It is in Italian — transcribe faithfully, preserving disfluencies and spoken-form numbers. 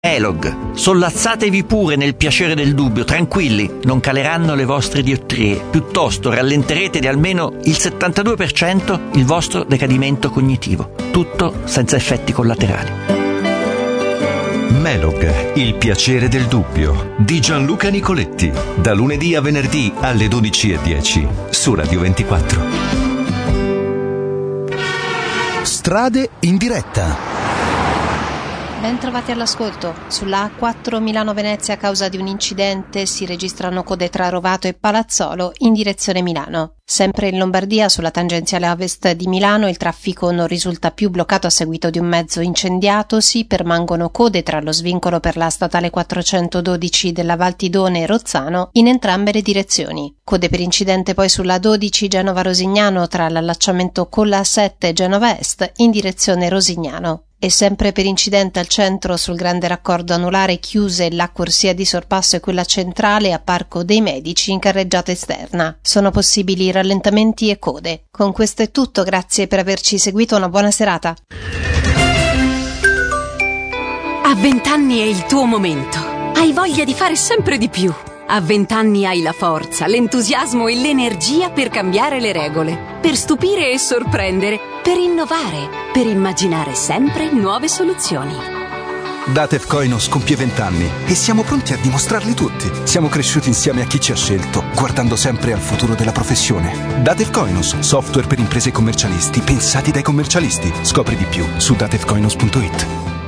Elog, sollazzatevi pure nel piacere del dubbio, tranquilli, non caleranno le vostre diottrie, piuttosto rallenterete di almeno il settantadue per cento il vostro decadimento cognitivo, tutto senza effetti collaterali. Melog, il piacere del dubbio, di Gianluca Nicoletti, da lunedì a venerdì alle dodici e dieci su Radio ventiquattro. Strade in diretta. Ben trovati all'ascolto. Sulla A quattro Milano-Venezia a causa di un incidente si registrano code tra Rovato e Palazzolo in direzione Milano. Sempre in Lombardia, sulla tangenziale a ovest di Milano, il traffico non risulta più bloccato a seguito di un mezzo incendiatosi, permangono code tra lo svincolo per la statale quattrocentododici della Valtidone e Rozzano in entrambe le direzioni. Code per incidente poi sulla dodici Genova-Rosignano tra l'allacciamento con la sette Genova Est in direzione Rosignano. E sempre per incidente al centro sul grande raccordo anulare chiuse la corsia di sorpasso e quella centrale a Parco dei Medici in carreggiata esterna. Sono possibili rallentamenti e code. Con questo è tutto, grazie per averci seguito, una buona serata. A vent'anni è il tuo momento. Hai voglia di fare sempre di più. A vent'anni hai la forza, l'entusiasmo e l'energia per cambiare le regole, per stupire e sorprendere, per innovare, per immaginare sempre nuove soluzioni. Datev Koinos compie vent'anni e siamo pronti a dimostrarli tutti. Siamo cresciuti insieme a chi ci ha scelto, guardando sempre al futuro della professione. Datev Koinos, software per imprese e commercialisti, pensati dai commercialisti. Scopri di più su datev koinos punto it.